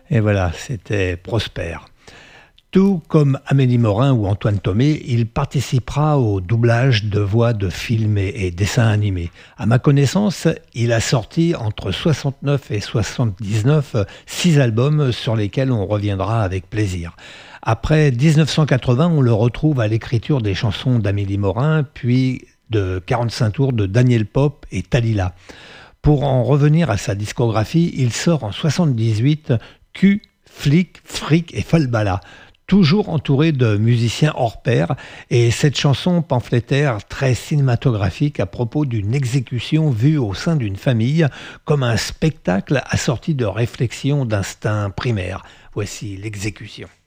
Et voilà, c'était Prosper. Tout comme Amélie Morin ou Antoine Thomé, il participera au doublage de voix de films et dessins animés. À ma connaissance, il a sorti entre 69 et 79 6 albums sur lesquels on reviendra avec plaisir. Après 1980, on le retrouve à l'écriture des chansons d'Amélie Morin, puis de 45 tours de Daniel Pop et Talila. Pour en revenir à sa discographie, il sort en 78 Q, Flic, Fric et Falbala, toujours entouré de musiciens hors pair, et cette chanson pamphlétaire très cinématographique à propos d'une exécution vue au sein d'une famille comme un spectacle assorti de réflexions d'instinct primaire. Voici l'exécution.